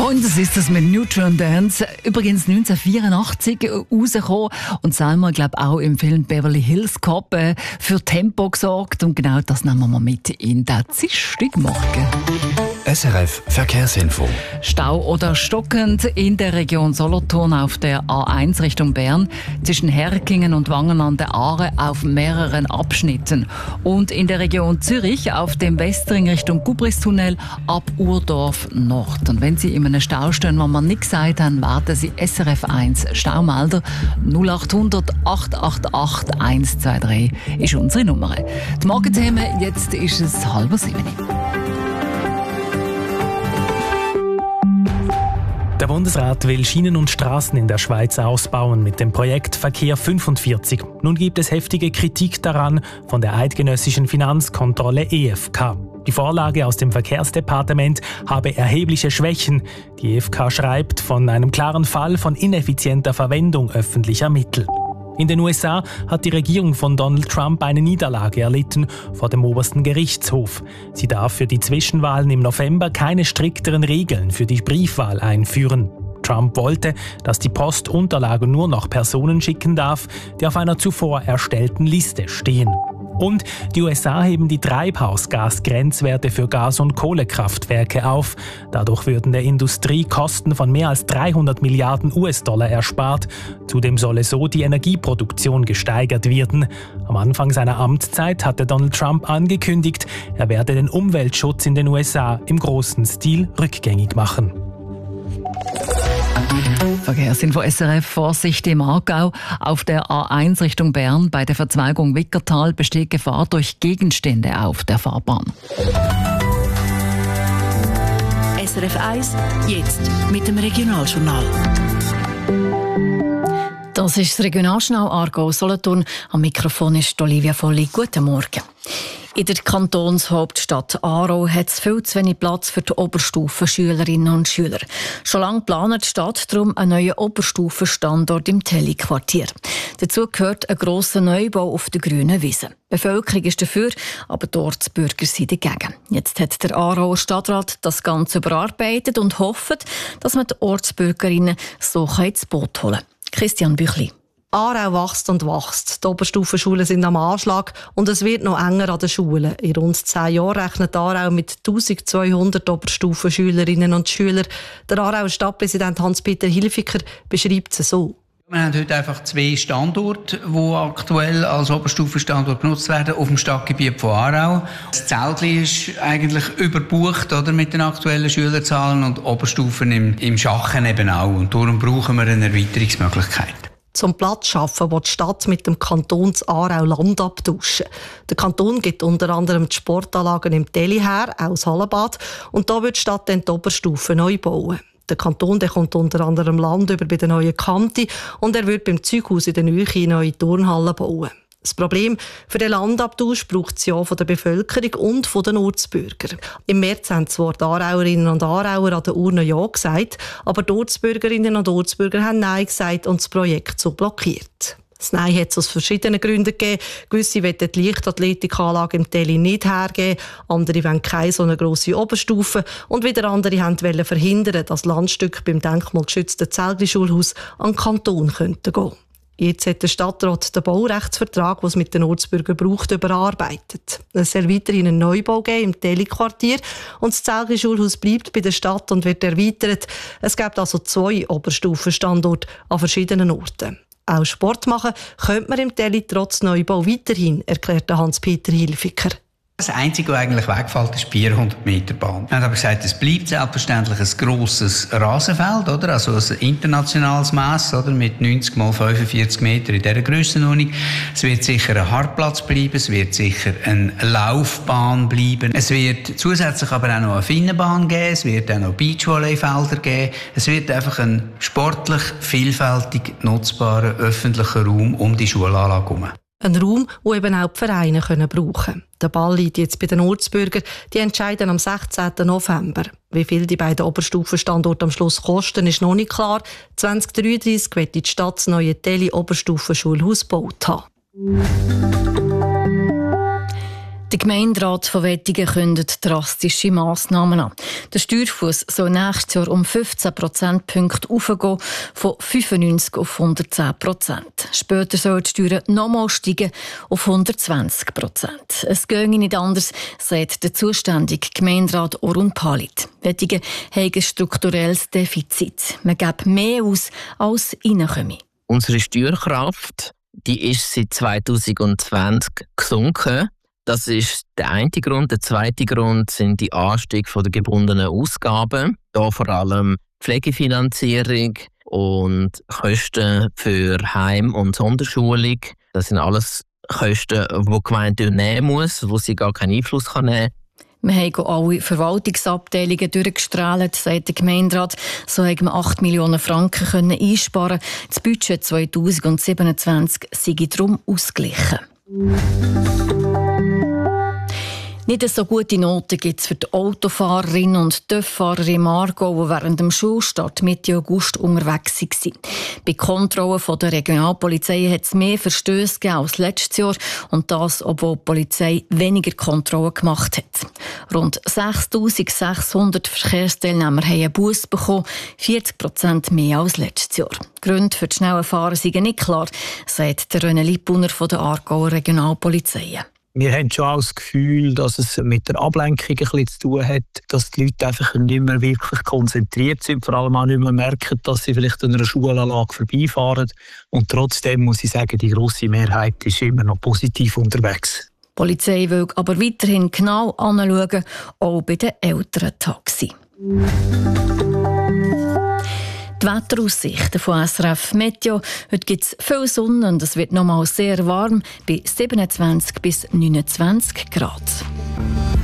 Und das ist das mit Neutron Dance. Übrigens 1984 rausgekommen und selber, glaube auch im Film Beverly Hills Cop für Tempo gesorgt. Und genau das nehmen wir mal mit in den Dienstagmorgen. SRF Verkehrsinfo. Stau oder stockend in der Region Solothurn auf der A1 Richtung Bern, zwischen Herkingen und Wangen an der Aare auf mehreren Abschnitten. Und in der Region Zürich auf dem Westring Richtung Gubristunnel ab Urdorf Nord. Und wenn Sie in einem Stau stehen, wo man nicht gesagt haben, warten Sie SRF 1 Staumelder 0800 888 123 ist unsere Nummer. Die Morgenthemen, jetzt ist es 6:30. Der Bundesrat will Schienen und Straßen in der Schweiz ausbauen mit dem Projekt Verkehr 45. Nun gibt es heftige Kritik daran von der eidgenössischen Finanzkontrolle EFK. Die Vorlage aus dem Verkehrsdepartement habe erhebliche Schwächen. Die EFK schreibt von einem klaren Fall von ineffizienter Verwendung öffentlicher Mittel. In den USA hat die Regierung von Donald Trump eine Niederlage erlitten vor dem obersten Gerichtshof. Sie darf für die Zwischenwahlen im November keine strikteren Regeln für die Briefwahl einführen. Trump wollte, dass die Post Unterlagen nur noch Personen schicken darf, die auf einer zuvor erstellten Liste stehen. Und die USA heben die Treibhausgasgrenzwerte für Gas- und Kohlekraftwerke auf. Dadurch würden der Industrie Kosten von mehr als 300 Milliarden US-Dollar erspart. Zudem solle so die Energieproduktion gesteigert werden. Am Anfang seiner Amtszeit hatte Donald Trump angekündigt, er werde den Umweltschutz in den USA im großen Stil rückgängig machen. Verkehrsinfo SRF, Vorsicht im Aargau. Auf der A1 Richtung Bern bei der Verzweigung Wickertal besteht Gefahr durch Gegenstände auf der Fahrbahn. SRF 1, jetzt mit dem Regionaljournal. Das ist das Regionaljournal Aargau Solothurn. Am Mikrofon ist Olivia Volli. Guten Morgen. In der Kantonshauptstadt Aarau hat es viel zu wenig Platz für die Oberstufenschülerinnen und Schüler. Schon lange plant die Stadt darum einen neuen Oberstufenstandort im Telli-Quartier. Dazu gehört ein grosser Neubau auf der grünen Wiese. Die Bevölkerung ist dafür, aber die Ortsbürger sind dagegen. Jetzt hat der Aarauer Stadtrat das Ganze überarbeitet und hofft, dass man die Ortsbürgerinnen so ins Boot holen kann. Christian Büchli. Aarau wächst und wächst. Die Oberstufenschulen sind am Anschlag und es wird noch enger an den Schulen. In rund 10 Jahren rechnet Aarau mit 1200 Oberstufenschülerinnen und Schülern. Der Aarauer Stadtpräsident Hans-Peter Hilfiger beschreibt es so. Wir haben heute einfach 2 Standorte, die aktuell als Oberstufenstandort genutzt werden, auf dem Stadtgebiet von Aarau. Das Zeltli ist eigentlich überbucht, oder, mit den aktuellen Schülerzahlen und Oberstufen im Schachen eben auch. Und darum brauchen wir eine Erweiterungsmöglichkeit. Zum Platz schaffen, wo die Stadt mit dem Kanton Aarau Land abtauschen. Der Kanton gibt unter anderem die Sportanlagen im Telli her, auch das Hallenbad. Und da wird die Stadt dann die Oberstufe neu bauen. Der Kanton kommt unter anderem Land über bei der neuen Kante und er wird beim Zeughaus in der Nähe eine neue Turnhalle bauen. Das Problem für den Landabtausch braucht es ja von der Bevölkerung und von den Ortsbürgern. Im März haben zwar die Aarauerinnen und Aarauer an der Urne Ja gesagt, aber die Ortsbürgerinnen und Ortsbürger haben Nein gesagt und das Projekt so blockiert. Das Nein hat es aus verschiedenen Gründen gegeben. Gewisse wollen die Leichtathletikanlage im Telli nicht hergeben, andere wollen keine so eine grosse Oberstufe und wieder andere wollten verhindern, dass Landstücke beim denkmalgeschützten Zeltli-Schulhaus an den Kanton gehen könnten. Jetzt hat der Stadtrat den Baurechtsvertrag, den es mit den Ortsbürgern braucht, überarbeitet. Es soll weiterhin einen Neubau geben im Telli-Quartier und das Zeltli-Schulhaus bleibt bei der Stadt und wird erweitert. Es gibt also 2 Oberstufenstandorte an verschiedenen Orten. Auch Sport machen könnte man im Telli trotz Neubau weiterhin, erklärte Hans-Peter Hilfiger. Das Einzige, was eigentlich wegfällt, ist die 400 Meter Bahn. Wir haben aber gesagt, es bleibt selbstverständlich ein grosses Rasenfeld, oder? Also ein internationales Mass, oder? Mit 90 mal 45 Meter in dieser Grössenordnung. Es wird sicher ein Hartplatz bleiben, es wird sicher eine Laufbahn bleiben. Es wird zusätzlich aber auch noch eine Finnenbahn geben, es wird auch noch Beachvolleyfelder geben. Es wird einfach ein sportlich vielfältig nutzbarer öffentlicher Raum um die Schulanlage herum. Ein Raum, den eben auch die Vereine brauchen können. Der Ball liegt jetzt bei den Ortsbürgern. Die entscheiden am 16. November. Wie viel die beiden Oberstufenstandorte am Schluss kosten, ist noch nicht klar. 2033 wird die Stadt das neue Telli Oberstufenschulhaus gebaut haben. Der Gemeinderat von Wettigen kündigt drastische Massnahmen an. Der Steuerfuss soll nächstes Jahr um 15 Prozentpunkte aufgehen, von 95 auf 110%. Später sollen die Steuern nochmal steigen auf 120%. Es gehe nicht anders, sagt der zuständige Gemeinderat Orun Palit. Wettigen hat ein strukturelles Defizit. Man gibt mehr aus, als reinkomme. Unsere Steuerkraft, die ist seit 2020 gesunken. Das ist der eine Grund. Der zweite Grund sind die Anstieg der gebundenen Ausgaben. Hier vor allem Pflegefinanzierung und Kosten für Heim- und Sonderschulung. Das sind alles Kosten, die die Gemeinde nehmen muss, wo sie gar keinen Einfluss nehmen kann. Wir haben alle Verwaltungsabteilungen durchgestrahlt, sagt der Gemeinderat. So haben wir 8 Millionen Franken einsparen. Das Budget 2027 sei darum ausgeglichen. Nicht so gute Noten gibt es für die Autofahrerinnen und TÜV-Fahrer im Aargau, die während dem Schulstart Mitte August unterwegs waren. Bei Kontrollen der Regionalpolizei hat es mehr Verstöße gegeben als letztes Jahr und das, obwohl die Polizei weniger Kontrollen gemacht hat. Rund 6'600 Verkehrsteilnehmer haben einen Buss bekommen, 40% mehr als letztes Jahr. Die Gründe für die schnellen Fahrer sind nicht klar, sagt der René Lippuner von der Aargauer Regionalpolizei. Wir haben schon auch das Gefühl, dass es mit der Ablenkung ein bisschen zu tun hat, dass die Leute einfach nicht mehr wirklich konzentriert sind, vor allem auch nicht mehr merken, dass sie vielleicht an einer Schulanlage vorbeifahren. Und trotzdem muss ich sagen, die grosse Mehrheit ist immer noch positiv unterwegs. Die Polizei will aber weiterhin genau anschauen, auch bei den älteren Taxi. Die Wetteraussichten von SRF Meteo. Heute gibt es viel Sonne und es wird nochmal sehr warm bei 27 bis 29 Grad.